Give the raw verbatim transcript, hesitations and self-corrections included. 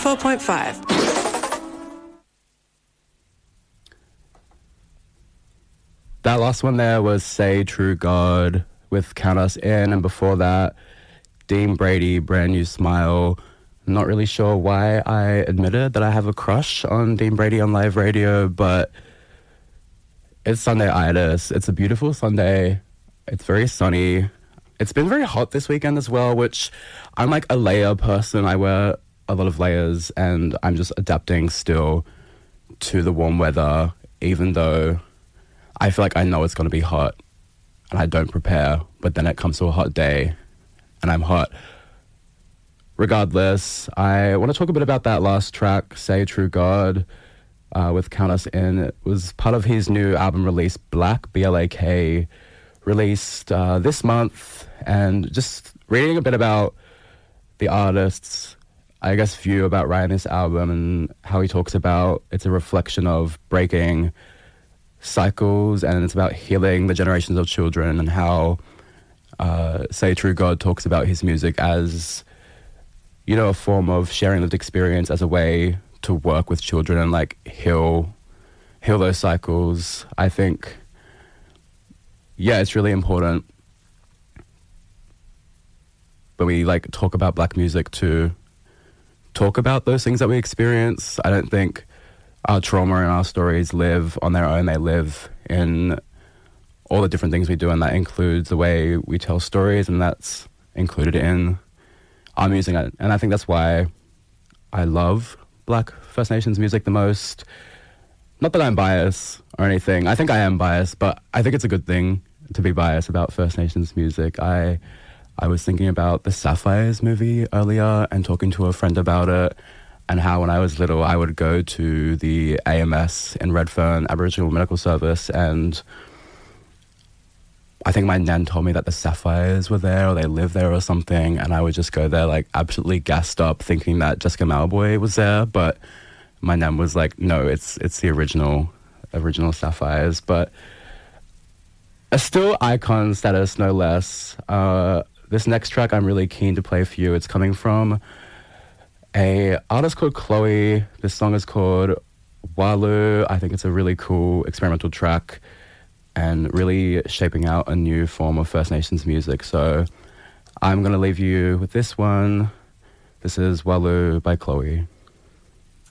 four point five. That last one there was Say True God with Count Us In, and before that, Dean Brady, Brand New Smile. Not really sure why I admitted that I have a crush on Dean Brady on live radio, but it's Sunday-itis. It's a beautiful Sunday. It's very sunny. It's been very hot this weekend as well, which I'm like a layer person. I wear a lot of layers, and I'm just adapting still to the warm weather, even though I feel like I know it's going to be hot, and I don't prepare, but then it comes to a hot day, and I'm hot. Regardless, I want to talk a bit about that last track, Say True God, uh, with Count Us In. It was part of his new album release, Black, B L A K, released uh, this month, and just reading a bit about the artist's, I guess, view about writing this album and how he talks about it's a reflection of breaking cycles, and it's about healing the generations of children, and how uh, Say True God talks about his music as, you know, a form of sharing lived experience as a way to work with children and like heal heal those cycles. I think, yeah, it's really important when we like talk about Black music to talk about those things that we experience. I don't think our trauma and our stories live on their own. They live in all the different things we do, and that includes the way we tell stories, and that's included in our music. And I think that's why I love Black First Nations music the most. Not that I'm biased or anything. I think I am biased, but I think it's a good thing to be biased about First Nations music. I I was thinking about the Sapphires movie earlier and talking to a friend about it, and how when I was little I would go to the A M S in Redfern, Aboriginal Medical Service, and I think my nan told me that the Sapphires were there or they lived there or something, and I would just go there like absolutely gassed up thinking that Jessica Malboy was there, but my nan was like, no, it's it's the original original Sapphires. But a still icon status, no less. Uh, this next track I'm really keen to play for you. It's coming from a artist called Chloe. This song is called Walu. I think it's a really cool experimental track and really shaping out a new form of First Nations music. So I'm going to leave you with this one. This is Walu by Chloe.